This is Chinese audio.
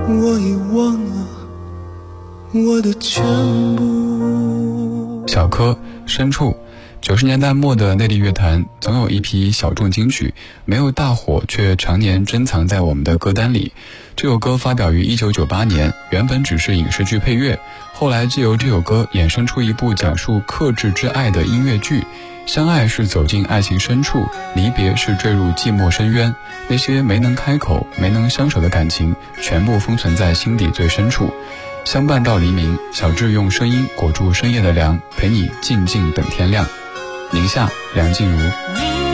我已忘了我的全部。 小柯，深处。90年代末的内地乐坛总有一批小众金曲，没有大火，却常年珍藏在我们的歌单里。这首歌发表于1998年，原本只是影视剧配乐，后来藉由这首歌衍生出一部讲述克制之爱的音乐剧。相爱是走进爱情深处，离别是坠入寂寞深渊。那些没能开口、没能相守的感情，全部封存在心底最深处。相伴到黎明，小智用声音裹住深夜的凉，陪你静静等天亮。宁夏，梁静茹。